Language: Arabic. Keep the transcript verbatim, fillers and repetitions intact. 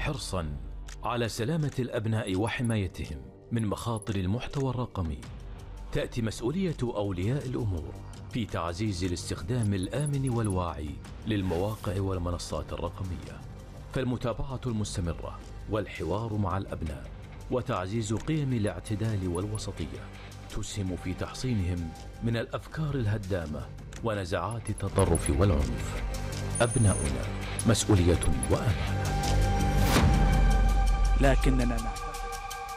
حرصاً على سلامة الأبناء وحمايتهم من مخاطر المحتوى الرقمي، تأتي مسؤولية أولياء الأمور في تعزيز الاستخدام الآمن والواعي للمواقع والمنصات الرقمية، فالمتابعة المستمرة والحوار مع الأبناء وتعزيز قيم الاعتدال والوسطية تسهم في تحصينهم من الأفكار الهدامة ونزعات التطرف والعنف. أبناؤنا مسؤولية وأمانة. لكننا نعلم